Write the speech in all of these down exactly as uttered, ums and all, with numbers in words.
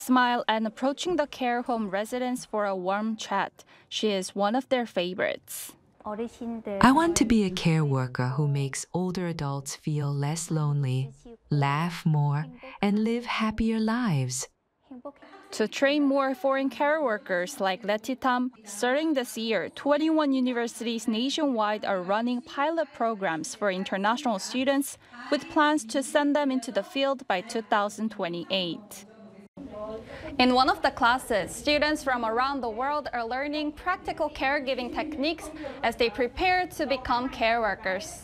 smile and approaching the care home residents for a warm chat. She is one of their favorites. I want to be a care worker who makes older adults feel less lonely, laugh more, and live happier lives. To train more foreign care workers like Letty Tam, starting this year, twenty-one universities nationwide are running pilot programs for international students with plans to send them into the field by two thousand twenty-eight. In one of the classes, students from around the world are learning practical caregiving techniques as they prepare to become care workers.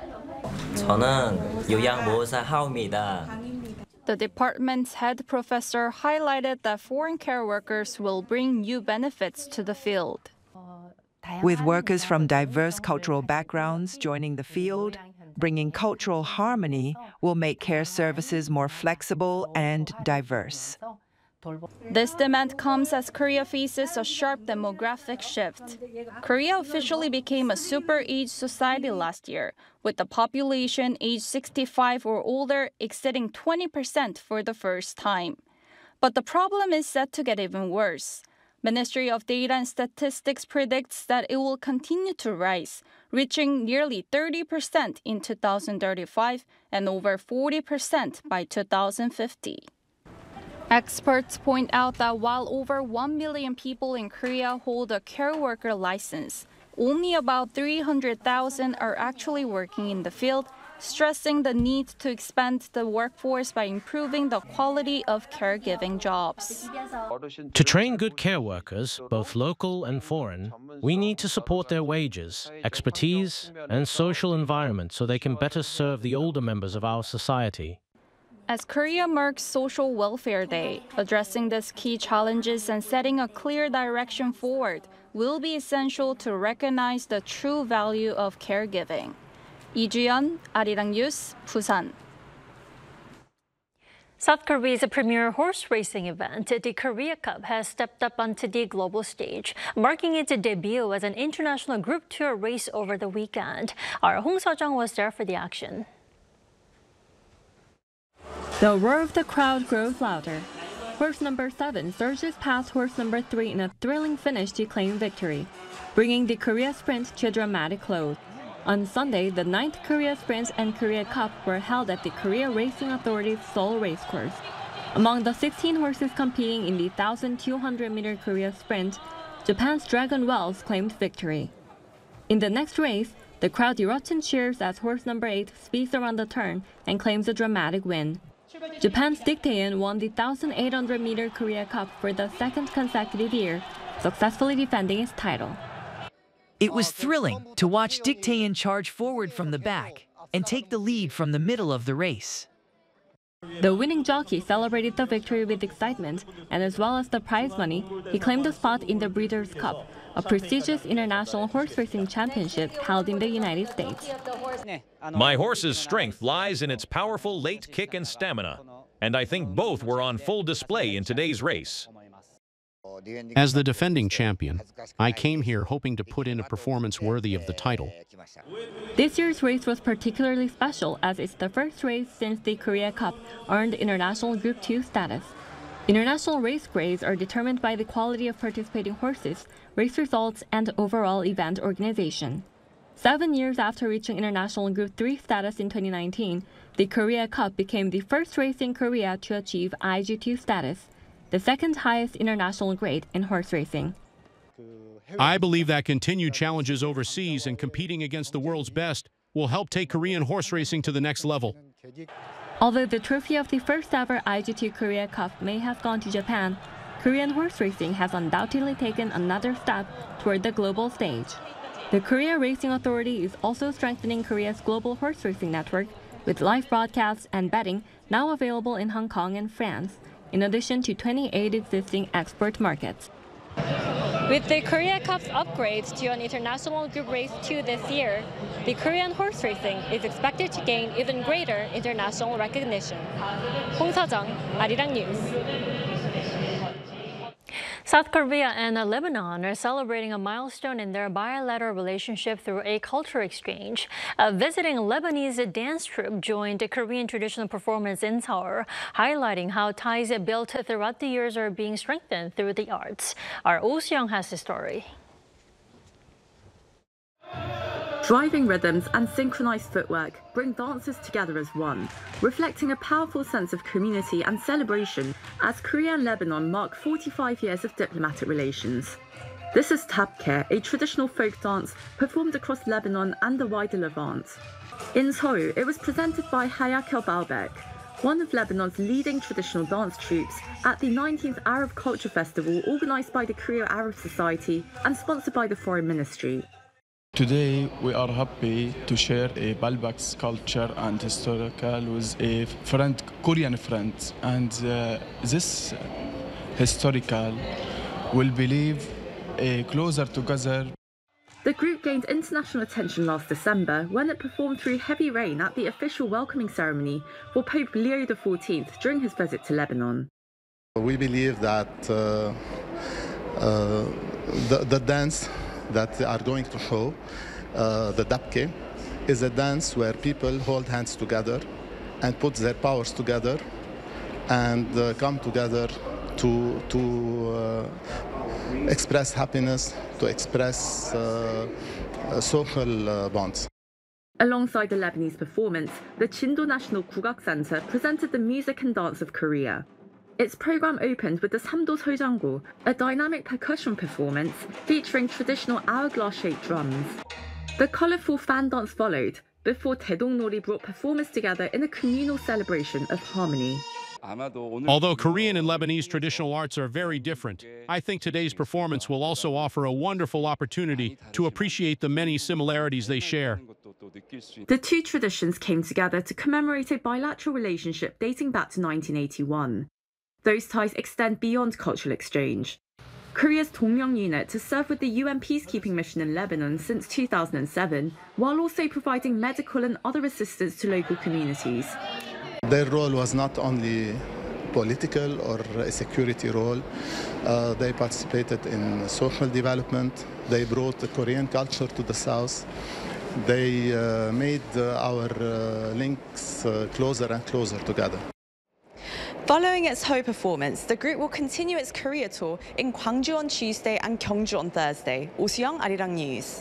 저는 요양보호사 하우입니다. The department's head professor highlighted that foreign care workers will bring new benefits to the field. With workers from diverse cultural backgrounds joining the field, bringing cultural harmony will make care services more flexible and diverse. This demand comes as Korea faces a sharp demographic shift. Korea officially became a super-aged society last year, with the population aged sixty-five or older exceeding twenty percent for the first time. But the problem is set to get even worse. Ministry of Data and Statistics predicts that it will continue to rise, reaching nearly thirty percent in two thousand thirty-five and over forty percent by two thousand fifty. Experts point out that while over one million people in Korea hold a care worker license, only about three hundred thousand are actually working in the field, stressing the need to expand the workforce by improving the quality of caregiving jobs. To train good care workers, both local and foreign, we need to support their wages, expertise, and social environment so they can better serve the older members of our society. As Korea marks Social Welfare Day, addressing these key challenges and setting a clear direction forward will be essential to recognize the true value of caregiving. Lee Ju-yeon, Arirang News, Busan. South Korea's premier horse racing event, the Korea Cup, has stepped up onto the global stage, marking its debut as an international Group Tour race over the weekend. Our Hong Seo-jung was there for the action. The roar of the crowd grows louder. Horse number seven surges past horse number three in a thrilling finish to claim victory, bringing the Korea Sprint to a dramatic close. On Sunday, the ninth Korea Sprint and Korea Cup were held at the Korea Racing Authority's Seoul Racecourse. Among the sixteen horses competing in the one thousand two hundred meter Korea Sprint, Japan's Dragon Wells claimed victory. In the next race, the crowd erupts in cheers as horse number eight speeds around the turn and claims a dramatic win. Japan's Dick Taeyeon won the one thousand eight hundred meter Korea Cup for the second consecutive year, successfully defending its title. It was thrilling to watch Dick Taeyeon charge forward from the back and take the lead from the middle of the race. The winning jockey celebrated the victory with excitement, and as well as the prize money, he claimed a spot in the Breeders' Cup, a prestigious international horse racing championship held in the United States. My horse's strength lies in its powerful late kick and stamina, and I think both were on full display in today's race. As the defending champion, I came here hoping to put in a performance worthy of the title. This year's race was particularly special as it's the first race since the Korea Cup earned international Group two status. International race grades are determined by the quality of participating horses, race results, and overall event organization. Seven years after reaching international Group three status in twenty nineteen, the Korea Cup became the first race in Korea to achieve I G two status, the second highest international grade in horse racing. I believe that continued challenges overseas and competing against the world's best will help take Korean horse racing to the next level. Although the trophy of the first ever I G two Korea Cup may have gone to Japan, Korean horse racing has undoubtedly taken another step toward the global stage. The Korea Racing Authority is also strengthening Korea's global horse racing network with live broadcasts and betting now available in Hong Kong and France, in addition to twenty-eight existing export markets. With the Korea Cup's upgrades to an international Group Race two this year, the Korean horse racing is expected to gain even greater international recognition. Hong Seo-jung, Arirang News. South Korea and Lebanon are celebrating a milestone in their bilateral relationship through a culture exchange. A visiting Lebanese dance troupe joined a Korean traditional performance in Seoul, highlighting how ties built throughout the years are being strengthened through the arts. Our Oh Seong has the story. Driving rhythms and synchronized footwork bring dancers together as one, reflecting a powerful sense of community and celebration as Korea and Lebanon mark forty-five years of diplomatic relations. This is Tapke, a traditional folk dance performed across Lebanon and the wider Levant. In Seoul, it was presented by Hayakel Baalbek, one of Lebanon's leading traditional dance troupes, at the nineteenth Arab Culture Festival organised by the Korea Arab Society and sponsored by the Foreign Ministry. Today, we are happy to share a Baalbek's culture and historical with a friend, Korean friend, and uh, this historical will believe a closer together. The group gained international attention last December when it performed through heavy rain at the official welcoming ceremony for Pope Leo the fourteenth during his visit to Lebanon. We believe that uh, uh, the, the dance that they are going to show, uh, the Dabke, is a dance where people hold hands together and put their powers together and uh, come together to, to uh, express happiness, to express uh, uh, social uh, bonds. Alongside the Lebanese performance, the Chindo National Kugak Center presented the music and dance of Korea. Its program opened with the Samdo Sojanggo, a dynamic percussion performance featuring traditional hourglass-shaped drums. The colourful fan dance followed, before Taedong Nori brought performers together in a communal celebration of harmony. Although Korean and Lebanese traditional arts are very different, I think today's performance will also offer a wonderful opportunity to appreciate the many similarities they share. The two traditions came together to commemorate a bilateral relationship dating back to nineteen eighty-one. Those ties extend beyond cultural exchange. Korea's Dongmyeong unit has served with the U N peacekeeping mission in Lebanon since two thousand seven, while also providing medical and other assistance to local communities. Their role was not only political or a security role. Uh, they participated in social development. They brought the Korean culture to the south. They uh, made uh, our uh, links uh, closer and closer together. Following its Seoul performance, the group will continue its Korea tour in Gwangju on Tuesday and Gyeongju on Thursday. Oh Seong, Arirang News.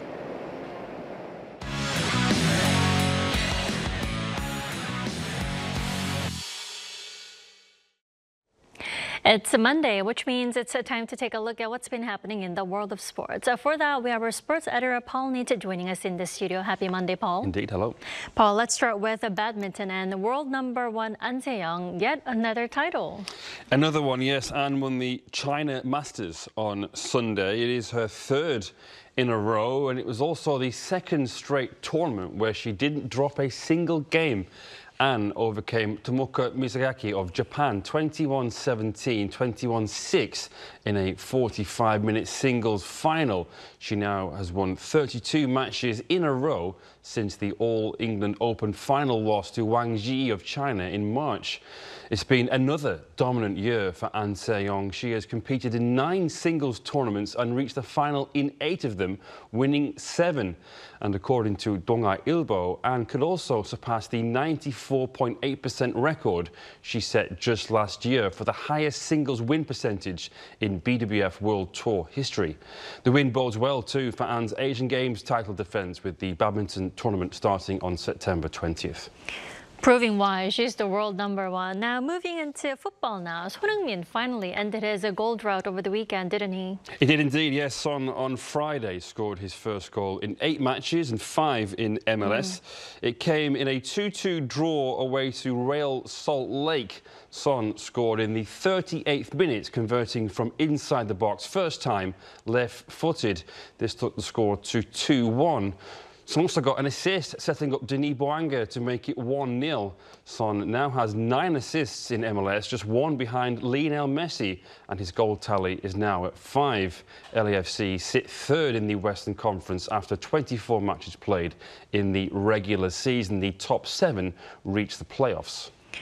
It's a Monday, which means it's a time to take a look at what's been happening in the world of sports. Uh, for that, we have our sports editor, Paul Neate, joining us in the studio. Happy Monday, Paul. Indeed, hello. Paul, let's start with badminton and world number one An Se-young, yet another title. Another one, yes. Anne won the China Masters on Sunday. It is her third in a row, and it was also the second straight tournament where she didn't drop a single game. Anne overcame Tomoka Mizugaki of Japan twenty-one seventeen, twenty-one six in a forty-five minute singles final. She now has won thirty-two matches in a row since the All England Open final loss to Wang Ji of China in March. It's been another dominant year for An Se-young. She has competed in nine singles tournaments and reached the final in eight of them, winning seven. And according to Donghai Ilbo, Anne could also surpass the ninety-four point eight percent record she set just last year for the highest singles win percentage in B W F World Tour history. The win bodes well too for Anne's Asian Games title defence, with the badminton tournament starting on September twentieth. Proving why she's the world number one. Now moving into football now. Son Heung-min finally ended his goal drought over the weekend, didn't he? He did indeed, yes. Son on Friday scored his first goal in eight matches and five in M L S. Mm. It came in a two two draw away to Real Salt Lake. Son scored in the thirty-eighth minute, converting from inside the box. First time left-footed. This took the score to two one. Son also got an assist, setting up Denis Bouanga to make it one nil. Son now has nine assists in M L S, just one behind Lionel Messi, and his goal tally is now at five. L A F C sit third in the Western Conference after twenty-four matches played in the regular season. The top seven reach the playoffs.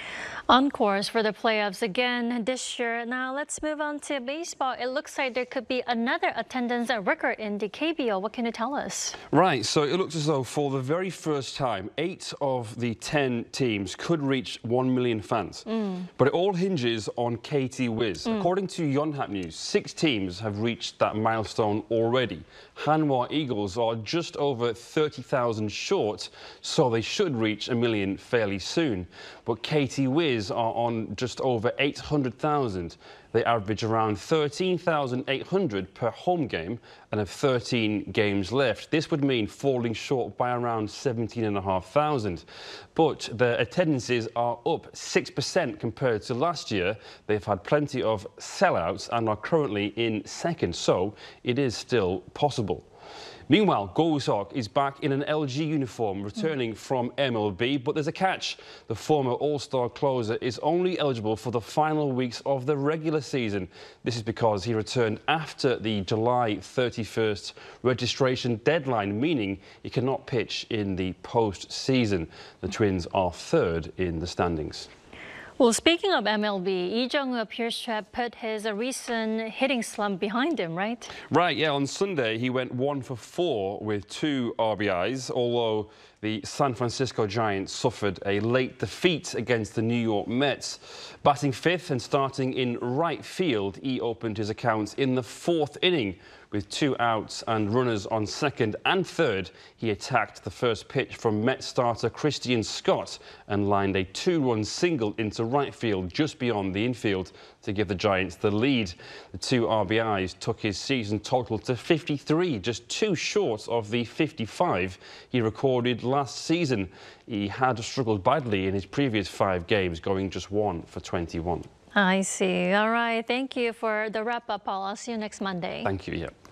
On course for the playoffs again this year. Now let's move on to baseball. It looks like there could be another attendance record in the K B O. What can you tell us? Right, so it looks as though for the very first time, eight of the ten teams could reach one million fans. Mm. But it all hinges on K T Wiz. Mm. According to Yonhap News, six teams have reached that milestone already. Hanwha Eagles are just over thirty thousand short, so they should reach a million fairly soon. But K T Wiz are on just over eight hundred thousand. They average around thirteen thousand eight hundred per home game and have thirteen games left. This would mean falling short by around seventeen thousand five hundred. But their attendances are up six percent compared to last year. They've had plenty of sellouts and are currently in second, so it is still possible. Meanwhile, Go Usok is back in an L G uniform, returning from M L B, but there's a catch. The former All-Star closer is only eligible for the final weeks of the regular season. This is because he returned after the July thirty-first registration deadline, meaning he cannot pitch in the post-season. The Twins are third in the standings. Well, speaking of M L B, Lee Jung-woo appears to have put his recent hitting slump behind him, right? Right, yeah. On Sunday, he went one for four with two R B Is, although the San Francisco Giants suffered a late defeat against the New York Mets. Batting fifth and starting in right field, he opened his accounts in the fourth inning. With two outs and runners on second and third, he attacked the first pitch from Mets starter Christian Scott and lined a two-run single into right field just beyond the infield to give the Giants the lead. The two R B Is took his season total to fifty-three, just two short of the fifty-five he recorded last season. He had struggled badly in his previous five games, going just one for twenty-one. I see. All right. Thank you for the wrap-up, Paul. I'll see you next Monday. Thank you. Yeah.